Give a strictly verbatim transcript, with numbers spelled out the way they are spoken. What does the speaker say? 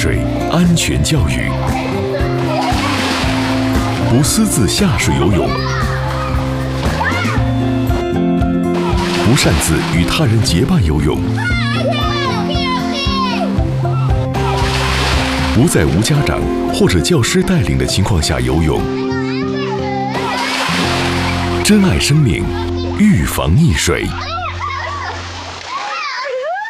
水安全教育，不私自下水游泳，不擅自与他人结伴游泳，不在无家长或者教师带领的情况下游泳，珍爱生命，预防溺水。